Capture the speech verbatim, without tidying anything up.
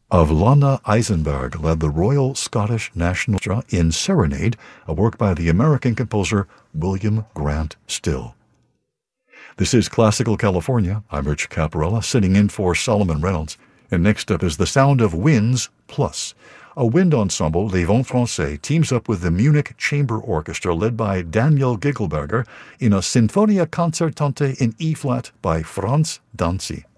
of Lana Eisenberg led the Royal Scottish National Orchestra in Serenade, a work by the American composer William Grant Still. This is Classical California. I'm Rich Caparella, sitting in for Solomon Reynolds. And next up is The Sound of Winds Plus. A wind ensemble, Les Vents Français, teams up with the Munich Chamber Orchestra led by Daniel Gigelberger in a Sinfonia Concertante in E-flat by Franz Danzi.